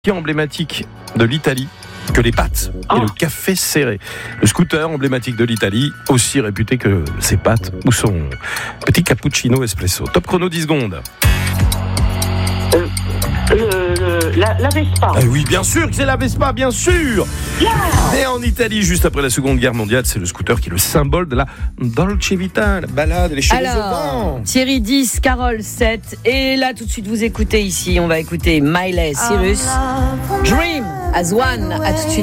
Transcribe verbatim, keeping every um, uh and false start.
emblématique de l'Italie que les pâtes et Oh. le café serré. Le scooter emblématique de l'Italie, aussi réputé que ses pâtes ou son petit cappuccino espresso. Top chrono dix secondes. Euh, le, le- la, la Vespa. Ah oui, bien sûr que c'est la Vespa, bien sûr. Yeah. Né en Italie juste après la Seconde Guerre mondiale, c'est le scooter qui est le symbole de la Dolce Vita, la balade, les cheveux au Alors, vent. Thierry dix, Carole sept. Et là, tout de suite, vous écoutez ici. On va écouter Miley Cyrus. Dream as one. À tout de suite.